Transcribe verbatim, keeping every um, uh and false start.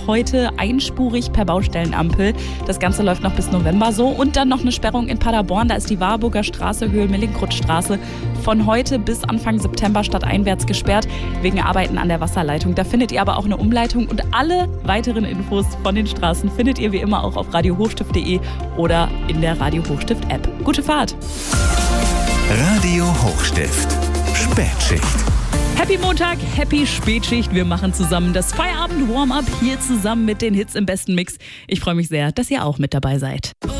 heute einspurig per Baustellenampel. Das Ganze läuft noch bis November so. Und dann noch eine Sperrung in Paderborn. Da ist die Warburger Straße, Höhl-Millingrud-Straße von heute bis Anfang September stadteinwärts gesperrt wegen Arbeiten an der Wasserleitung. Da findet ihr aber auch eine Umleitung und alle weiteren Infos von den Straßen findet ihr wie immer auch auf radio hochstift punkt de oder in der Radio Hochstift App. Gute Fahrt! Radio Hochstift. Spätschicht. Happy Montag, happy Spätschicht. Wir machen zusammen das Feierabend-Warm-Up hier zusammen mit den Hits im besten Mix. Ich freue mich sehr, dass ihr auch mit dabei seid.